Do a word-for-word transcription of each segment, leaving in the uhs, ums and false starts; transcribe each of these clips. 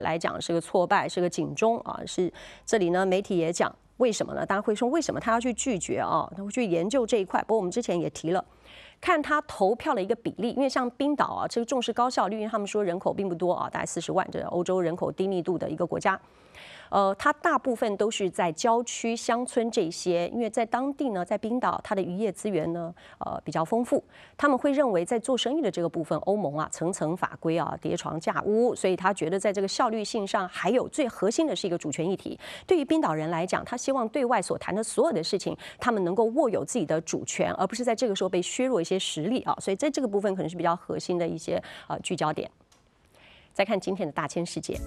来讲是个挫败，是个警钟啊。是这里呢，媒体也讲为什么呢？大家会说为什么他要去拒绝啊？他会去研究这一块。不过我们之前也提了。 看他投票的一个比例，因为像冰岛啊，这个重视高效率，因为他们说人口并不多啊，大概四十万，这是欧洲人口低密度的一个国家。呃，它大部分都是在郊区、乡村这些，因为在当地呢，在冰岛，它的渔业资源呢，呃，比较丰富。他们会认为在做生意的这个部分，欧盟啊，层层法规啊，叠床架屋，所以他觉得在这个效率性上，还有最核心的是一个主权议题。对于冰岛人来讲，他希望对外所谈的所有的事情，他们能够握有自己的主权，而不是在这个时候被削弱一些实力啊。所以在这个部分可能是比较核心的一些呃聚焦点。再看今天的大千世界。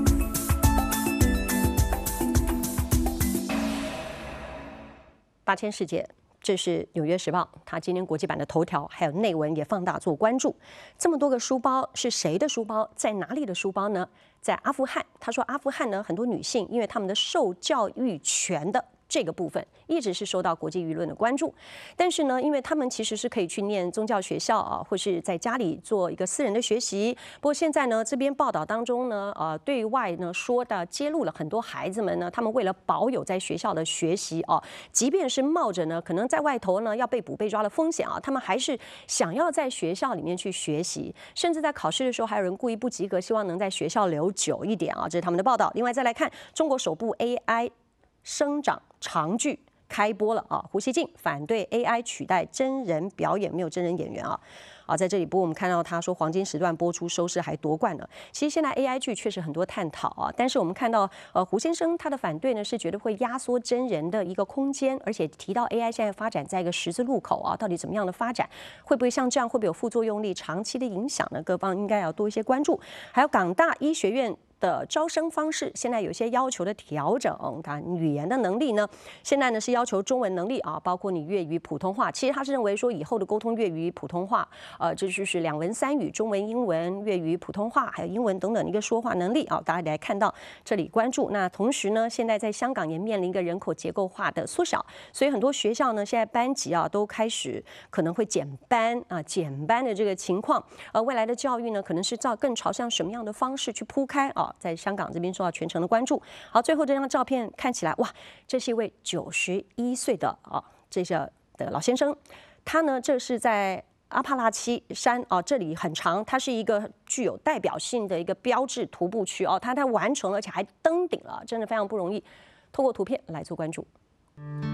大千世界，这是《纽约时报》，它今天国际版的头条，还有内文也放大做关注。这么多个书包是谁的书包？在哪里的书包呢？在阿富汗。他说，阿富汗呢，很多女性因为她们的受教育权的。 这个部分一直是受到国际舆论的关注，但是呢，因为他们其实是可以去念宗教学校啊，或是在家里做一个私人的学习。不过现在呢，这边报道当中呢，呃，对外呢说的揭露了很多孩子们呢，他们为了保有在学校的学习啊，即便是冒着呢可能在外头呢要被捕被抓的风险啊，他们还是想要在学校里面去学习，甚至在考试的时候还有人故意不及格，希望能在学校留久一点啊，这是他们的报道。另外再来看中国首部 A I 生长长剧开播了啊！胡锡进反对 A I 取代真人表演，没有真人演员啊！啊，在这里，不过我们看到他说黄金时段播出收视还夺冠了。其实现在 A I 剧确实很多探讨啊，但是我们看到呃胡先生他的反对呢是觉得会压缩真人的一个空间，而且提到 A I 现在发展在一个十字路口啊，到底怎么样的发展，会不会像这样会不会有副作用力、长期的影响呢？各方应该要多一些关注。还有港大医学院。 的招生方式现在有些要求的调整，看语言的能力呢，现在呢是要求中文能力啊，包括你粤语、普通话。其实他是认为说以后的沟通粤语、普通话，呃，这就是两文三语，中文、英文、粤语、普通话，还有英文等等的一个说话能力啊。大家来看到这里关注。那同时呢，现在在香港也面临一个人口结构化的缩小，所以很多学校呢现在班级啊都开始可能会减班啊、减班的这个情况。呃，未来的教育呢可能是照更朝向什么样的方式去铺开啊？ 在香港这边受到全程的关注。好，最后这张照片看起来，哇，这是一位九十一岁的啊，这个的老先生。他呢，这是在阿帕拉契山啊，这里很长，它是一个具有代表性的一个标志徒步区哦。他他完成了，而且还登顶了，真的非常不容易。透过图片来做关注。